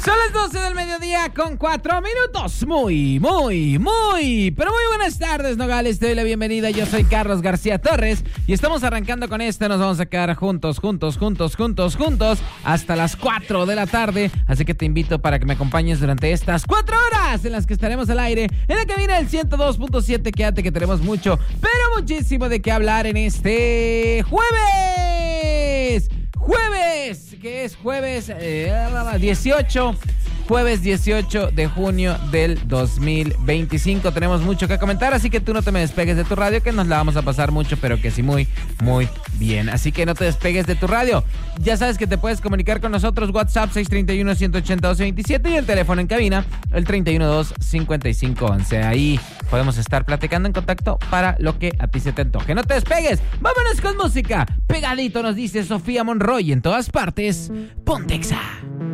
Son las 12 del mediodía con 4 minutos. Muy buenas tardes, Nogales. Te doy la bienvenida. Yo soy Carlos García Torres y estamos arrancando con esto. Nos vamos a quedar juntos hasta las 4 de la tarde. Así que te invito para que me acompañes durante estas 4 horas en las que estaremos al aire en la cabina del 102.7. Quédate que tenemos mucho, pero muchísimo de qué hablar en este jueves, que es jueves 18 de junio del 2025. Tenemos mucho que comentar, así que tú no te me despegues de tu radio, que nos la vamos a pasar mucho, pero que sí muy bien. Así que no te despegues de tu radio. Ya sabes que te puedes comunicar con nosotros. WhatsApp 631-180-1227 y el teléfono en cabina, el 312-5511. Ahí podemos estar platicando en contacto para lo que a ti se te antoje. No te despegues, vámonos con música. Pegadito, nos dice Sofía Monroy, en todas partes, Pontexa.